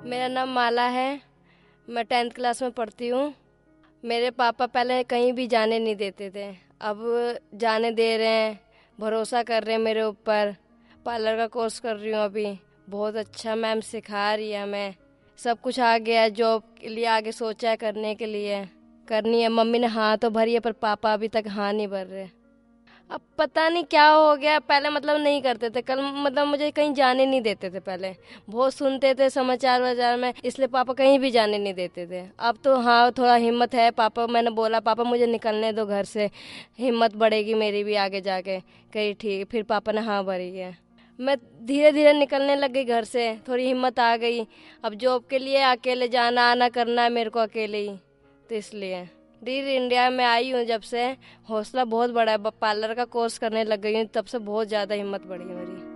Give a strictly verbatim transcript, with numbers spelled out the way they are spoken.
मेरा नाम माला है। मैं टेंथ क्लास में पढ़ती हूँ। मेरे पापा पहले कहीं भी जाने नहीं देते थे, अब जाने दे रहे हैं, भरोसा कर रहे हैं मेरे ऊपर। पार्लर का कोर्स कर रही हूँ अभी, बहुत अच्छा मैम सिखा रही है हमें। सब कुछ आ गया है, जॉब के लिए आगे सोचा है करने के लिए, करनी है। मम्मी ने हाँ तो भरी है पर पापा अभी तक हाँ नहीं भर रहे। अब पता नहीं क्या हो गया, पहले मतलब नहीं करते थे, कल मतलब मुझे कहीं जाने नहीं देते थे। पहले बहुत सुनते थे समाचार वाचार में, इसलिए पापा कहीं भी जाने नहीं देते थे। अब तो हाँ थोड़ा हिम्मत है। पापा, मैंने बोला पापा मुझे निकलने दो घर से, हिम्मत बढ़ेगी मेरी भी आगे जाके। कहीं ठीक, फिर पापा ने हाँ भरी है। मैं धीरे धीरे निकलने लग गई घर से, थोड़ी हिम्मत आ गई। अब जॉब के लिए अकेले जाना आना करना है मेरे को, अकेले ही, तो इसलिए डीर इंडिया में आई हूँ। जब से हौसला बहुत बड़ा है, पार्लर का कोर्स करने लग गई हूँ, तब से बहुत ज़्यादा हिम्मत बढ़ी है मेरी।